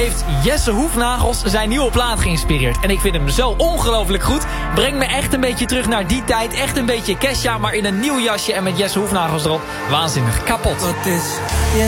heeft Jesse Hoefnagels zijn nieuwe plaat geïnspireerd. En ik vind hem zo ongelooflijk goed. Brengt me echt een beetje terug naar die tijd. Echt een beetje Kesha, maar in een nieuw jasje en met Jesse Hoefnagels erop. Waanzinnig, kapot. Wat is je